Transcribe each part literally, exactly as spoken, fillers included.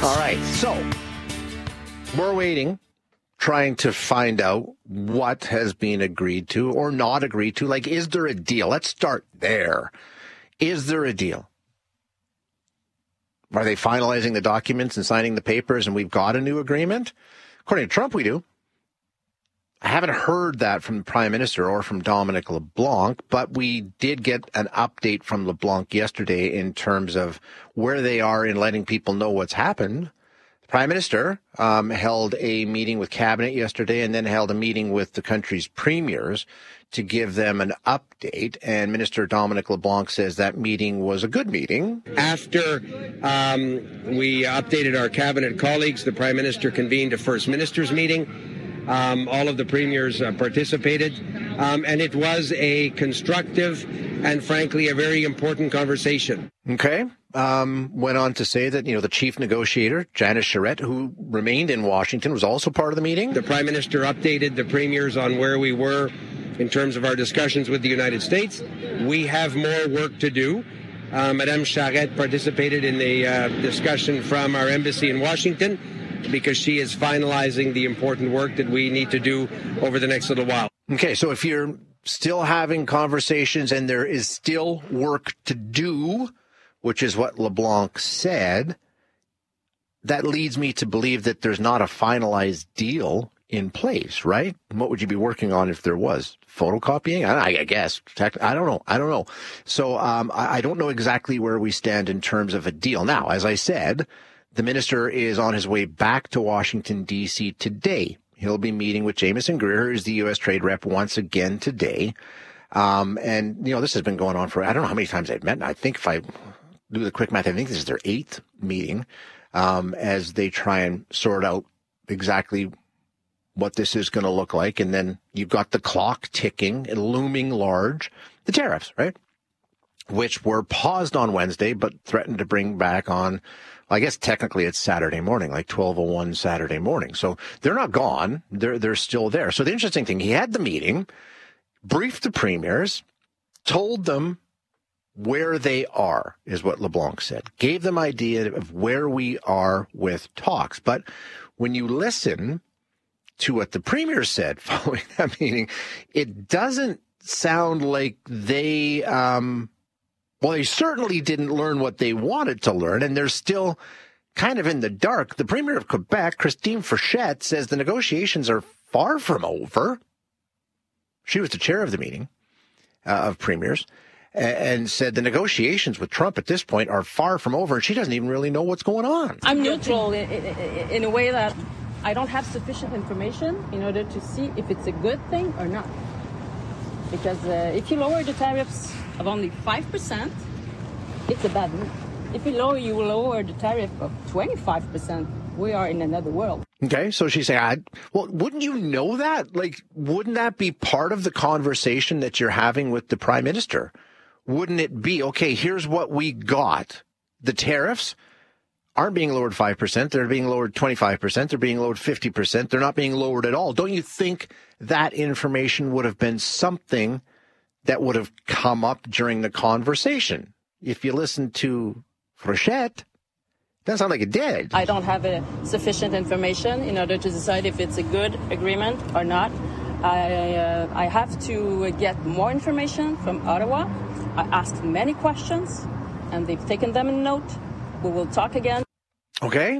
All right, so we're waiting, trying to find out what has been agreed to or not agreed to. Like, is there a deal? Let's start there. Is there a deal? Are they finalizing the documents and signing the papers and we've got a new agreement? According to Trump, we do. I haven't heard that from the Prime Minister or from Dominic LeBlanc, but we did get an update from LeBlanc yesterday in terms of where they are in letting people know what's happened. The Prime Minister um, held a meeting with Cabinet yesterday and then held a meeting with the country's premiers to give them an update. And Minister Dominic LeBlanc says that meeting was a good meeting. After um, we updated our Cabinet colleagues, the Prime Minister convened a First Minister's meeting. Um, all of the premiers uh, participated, um, and it was a constructive and, frankly, a very important conversation. Okay. Um, went on to say that, you know, the chief negotiator, Janice Charette, who remained in Washington, was also part of the meeting. The Prime Minister updated the premiers on where we were in terms of our discussions with the United States. We have more work to do. Uh, Madame Charette participated in the uh, discussion from our embassy in Washington, because she is finalizing the important work that we need to do over the next little while. Okay, so if you're still having conversations and there is still work to do, which is what LeBlanc said, that leads me to believe that there's not a finalized deal in place, right? What would you be working on if there was? Photocopying? I, I guess. I don't know. I don't know. So um, I, I don't know exactly where we stand in terms of a deal. Now, as I said, the minister is on his way back to Washington, D C today. He'll be meeting with Jamieson Greer, who's the U S trade rep, once again today. Um, and, you know, this has been going on for, I don't know how many times they've met. I think if I do the quick math, I think this is their eighth meeting um, as they try and sort out exactly what this is going to look like. And then you've got the clock ticking and looming large, the tariffs, right? Which were paused on Wednesday, but threatened to bring back on, I guess technically it's Saturday morning, like twelve oh one Saturday morning. So they're not gone. They're, they're still there. So the interesting thing, he had the meeting, briefed the premiers, told them where they are, is what LeBlanc said, gave them idea of where we are with talks. But when you listen to what the premier said following that meeting, it doesn't sound like they, um, well, they certainly didn't learn what they wanted to learn, and they're still kind of in the dark. The Premier of Quebec, Christine Frechette, says the negotiations are far from over. She was the chair of the meeting uh, of premiers and said the negotiations with Trump at this point are far from over, and she doesn't even really know what's going on. I'm neutral in, in, in a way that I don't have sufficient information in order to see if it's a good thing or not. Because uh, if you lower the tariffs of only five percent, it's a bad move. If you lower, you lower the tariff of twenty-five percent, we are in another world. Okay, so she's saying, I, well, wouldn't you know that? Like, wouldn't that be part of the conversation that you're having with the Prime Minister? Wouldn't it be, okay, here's what we got. The tariffs aren't being lowered five percent. They're being lowered twenty-five percent. They're being lowered fifty percent. They're not being lowered at all. Don't you think that information would have been something that would have come up during the conversation? If you listen to Frechette, it doesn't sound like it did. I don't have a sufficient information in order to decide if it's a good agreement or not. I, uh, I have to get more information from Ottawa. I asked many questions, and they've taken them in note. We will talk again. Okay.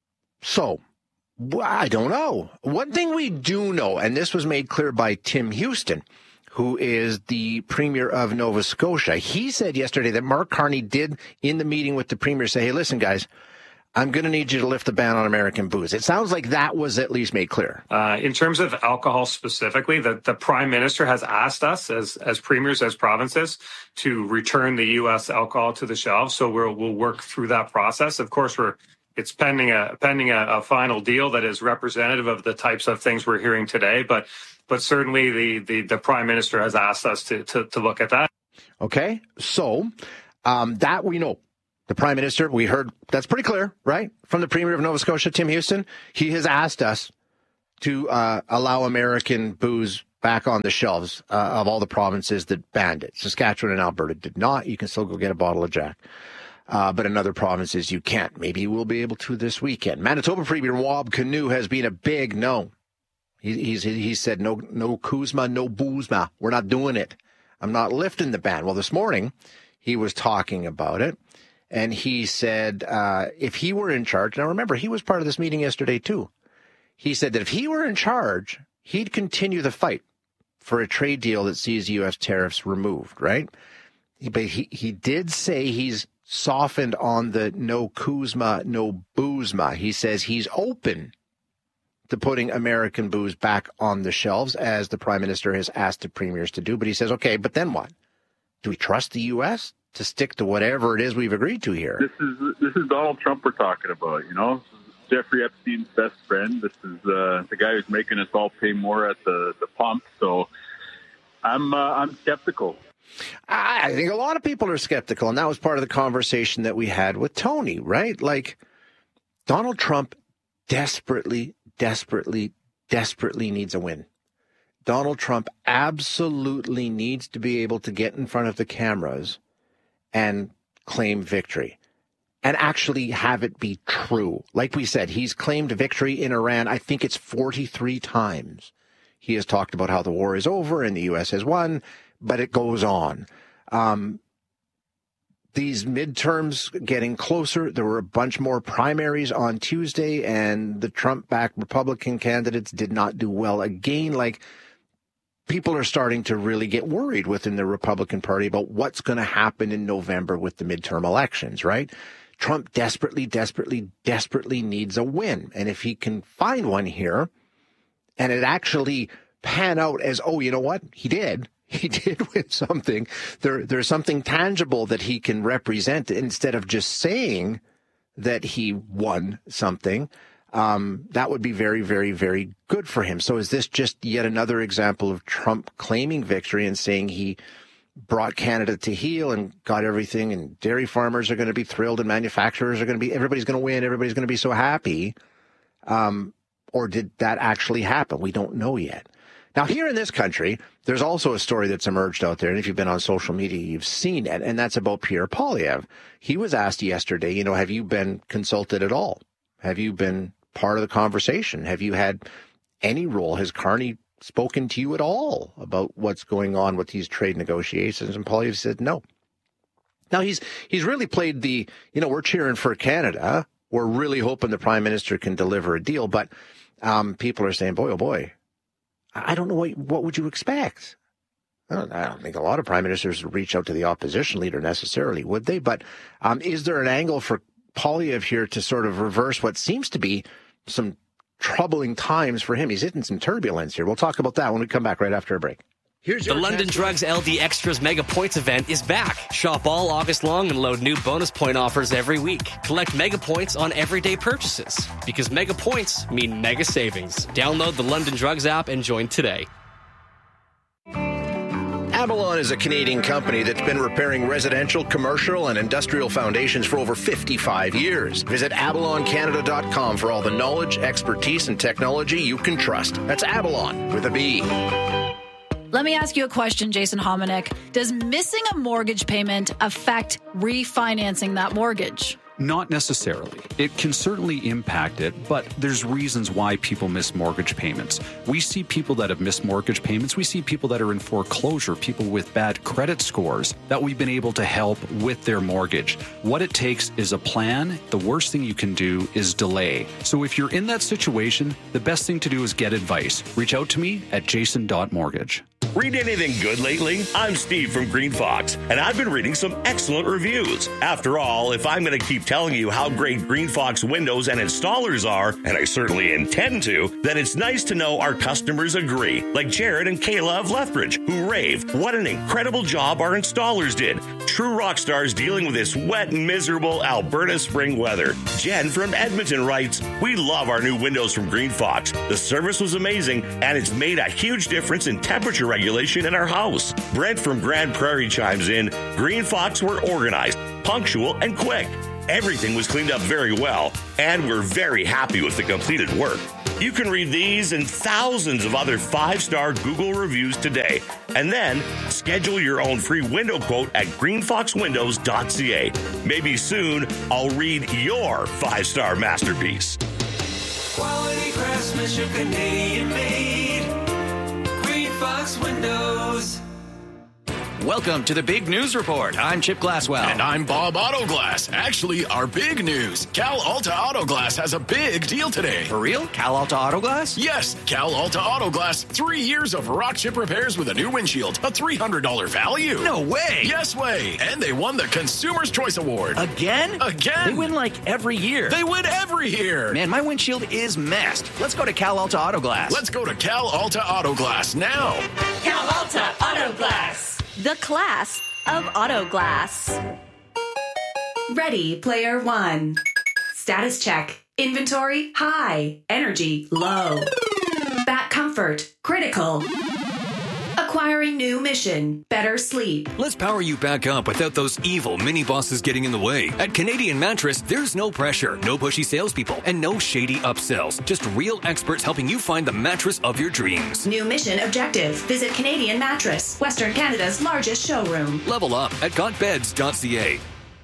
So, I don't know. One thing we do know, and this was made clear by Tim Houston, who is the Premier of Nova Scotia. He said yesterday that Mark Carney did, in the meeting with the Premier, say, hey, listen, guys, I'm going to need you to lift the ban on American booze. It sounds like that was at least made clear. Uh, in terms of alcohol specifically, the, the Prime Minister has asked us as, as premiers, as provinces, to return the U S alcohol to the shelves. So we'll, we'll work through that process. Of course, we're it's pending a pending a, a final deal that is representative of the types of things we're hearing today. But but certainly the, the, the Prime Minister has asked us to, to, to look at that. Okay, so um, that we know. The Prime Minister, we heard, that's pretty clear, right? From the Premier of Nova Scotia, Tim Houston, he has asked us to uh, allow American booze back on the shelves uh, of all the provinces that banned it. Saskatchewan and Alberta did not. You can still go get a bottle of Jack. Uh, but in other provinces, you can't. Maybe we'll be able to this weekend. Manitoba Premier Wab Kinew has been a big no. He, he's, he said, no, no Kuzma, no Boozma. We're not doing it. I'm not lifting the ban. Well, this morning, he was talking about it, and he said uh, if he were in charge, now remember, he was part of this meeting yesterday, too. He said that if he were in charge, he'd continue the fight for a trade deal that sees U S tariffs removed, right? But he, he did say he's softened on the no Kuzma, no Boozma. He says he's open to putting American booze back on the shelves, as the Prime Minister has asked the premiers to do. But he says, okay, but then what? Do we trust the U S to stick to whatever it is we've agreed to here? This is this is Donald Trump we're talking about, you know? This is Jeffrey Epstein's best friend. This is uh, the guy who's making us all pay more at the, the pump. So I'm uh, I'm skeptical. I think a lot of people are skeptical, and that was part of the conversation that we had with Tony, right? Like, Donald Trump desperately, desperately, desperately needs a win. Donald Trump absolutely needs to be able to get in front of the cameras and claim victory and actually have it be true. Like we said, he's claimed victory in Iran. I think it's forty-three times. He has talked about how the war is over and the U S has won, but it goes on. Um, these midterms getting closer. There were a bunch more primaries on Tuesday, and the Trump-backed Republican candidates did not do well again. Like, people are starting to really get worried within the Republican Party about what's going to happen in November with the midterm elections, right? Trump desperately, desperately, desperately needs a win. And if he can find one here, and it actually pan out as, oh, you know what? He did. He did win something. There, there's something tangible that he can represent instead of just saying that he won something. Um, that would be very, very, very good for him. So is this just yet another example of Trump claiming victory and saying he brought Canada to heel and got everything, and dairy farmers are going to be thrilled and manufacturers are going to be, everybody's going to win, everybody's going to be so happy? Um, or did that actually happen? We don't know yet. Now, here in this country, there's also a story that's emerged out there, and if you've been on social media, you've seen it, and that's about Pierre Poilievre. He was asked yesterday, you know, have you been consulted at all? Have you been part of the conversation? Have you had any role? Has Carney spoken to you at all about what's going on with these trade negotiations? And Poilievre said no. Now, he's he's really played the, you know, we're cheering for Canada. We're really hoping the Prime Minister can deliver a deal, but um, people are saying, boy, oh boy, I don't know what, what would you expect? I don't, I don't think a lot of prime ministers would reach out to the opposition leader necessarily, would they? But um, is there an angle for Poilievre here to sort of reverse what seems to be some troubling times for him? He's hitting some turbulence here. We'll talk about that when we come back right after a break. Here's the London Drugs L D Extras Mega Points event is back. Shop all August long and load new bonus point offers every week. Collect Mega Points on everyday purchases, because Mega Points mean mega savings. Download the London Drugs app and join today. Avalon is a Canadian company that's been repairing residential, commercial, and industrial foundations for over fifty-five years. Visit avalon canada dot com for all the knowledge, expertise, and technology you can trust. That's Avalon with a B. Let me ask you a question, Jason Hominick. Does missing a mortgage payment affect refinancing that mortgage? Not necessarily. It can certainly impact it, but there's reasons why people miss mortgage payments. We see people that have missed mortgage payments. We see people that are in foreclosure, people with bad credit scores that we've been able to help with their mortgage. What it takes is a plan. The worst thing you can do is delay. So if you're in that situation, the best thing to do is get advice. Reach out to me at jason dot mortgage. Read anything good lately? I'm Steve from Green Fox, and I've been reading some excellent reviews. After all, if I'm going to keep telling you how great Green Fox windows and installers are, and I certainly intend to, then it's nice to know our customers agree, like Jared and Kayla of Lethbridge, who rave what an incredible job our installers did. True rock stars dealing with this wet and miserable Alberta spring weather. Jen from Edmonton writes, we love our new windows from Green Fox. The service was amazing, and it's made a huge difference in temperature regulation in our house. Brent from Grand Prairie chimes in, Green Fox were organized, punctual, and quick. Everything was cleaned up very well, and we're very happy with the completed work. You can read these and thousands of other five-star Google reviews today, and then schedule your own free window quote at green fox windows dot c a. Maybe soon I'll read your five-star masterpiece. Quality craftsmanship, Canadian made. Green Fox Windows. Welcome to the Big News Report. I'm Chip Glasswell. And I'm Bob Autoglass. Actually, our big news. Cal Alta Autoglass has a big deal today. For real? Cal Alta Autoglass? Yes, Cal Alta Autoglass. Three years of rock chip repairs with a new windshield. A three hundred dollars value. No way. Yes way. And they won the Consumer's Choice Award. Again? Again. They win like every year. They win every year. Man, my windshield is messed. Let's go to Cal Alta Autoglass. Let's go to Cal Alta Autoglass now. Cal Alta Autoglass. The class of auto glass. Ready, player one. Status check. Inventory, high. Energy, low. Back comfort, critical. Acquiring new mission, better sleep. Let's power you back up without those evil mini bosses getting in the way. At Canadian Mattress, there's no pressure, no pushy salespeople, and no shady upsells. Just real experts helping you find the mattress of your dreams. New mission objective. Visit Canadian Mattress, Western Canada's largest showroom. Level up at got beds dot c a.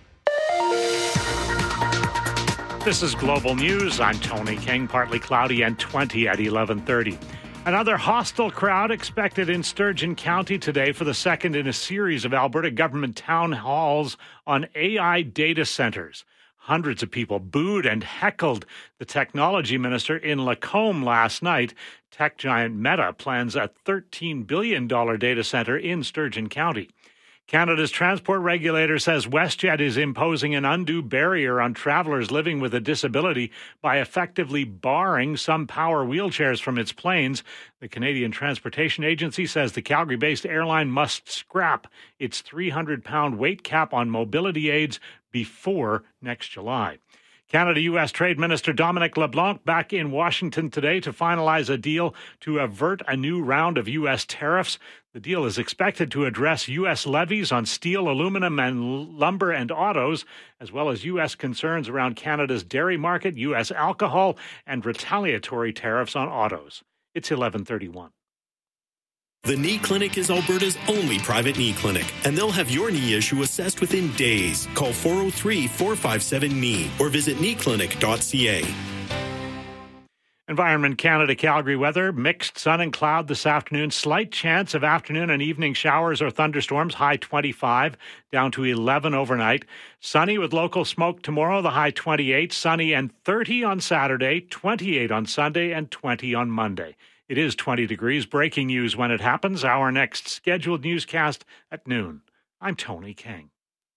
This is Global News. I'm Tony King. Partly cloudy and twenty at eleven thirty. Another hostile crowd expected in Sturgeon County today for the second in a series of Alberta government town halls on A I data centers. Hundreds of people booed and heckled the technology minister in Lacombe last night. Tech giant Meta plans a thirteen billion dollars data center in Sturgeon County. Canada's transport regulator says WestJet is imposing an undue barrier on travelers living with a disability by effectively barring some power wheelchairs from its planes. The Canadian Transportation Agency says the Calgary-based airline must scrap its three hundred pound weight cap on mobility aids before next July. Canada-U S Trade Minister Dominic LeBlanc back in Washington today to finalize a deal to avert a new round of U S tariffs. The deal is expected to address U S levies on steel, aluminum, and lumber and autos, as well as U S concerns around Canada's dairy market, U S alcohol, and retaliatory tariffs on autos. It's eleven thirty-one. The Knee Clinic is Alberta's only private knee clinic, and they'll have your knee issue assessed within days. Call four oh three, four five seven, K N E E or visit knee clinic dot c a. Environment Canada Calgary weather, mixed sun and cloud this afternoon. Slight chance of afternoon and evening showers or thunderstorms, high twenty-five, down to eleven overnight. Sunny with local smoke tomorrow, the high twenty-eight. Sunny and thirty on Saturday, twenty-eight on Sunday, and twenty on Monday. It is twenty degrees. Breaking news when it happens. Our next scheduled newscast at noon. I'm Tony King.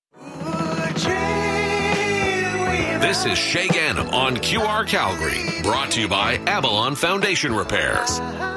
This is Shay Ganem on Q R Calgary, brought to you by Avalon Foundation Repairs.